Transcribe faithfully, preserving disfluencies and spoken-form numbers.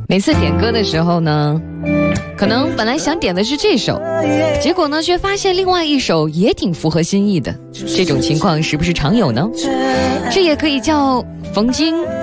每次点歌的时候呢，可能本来想点的是这首，结果呢却发现另外一首也挺符合心意的，这种情况是不是常有呢？这也可以叫逢金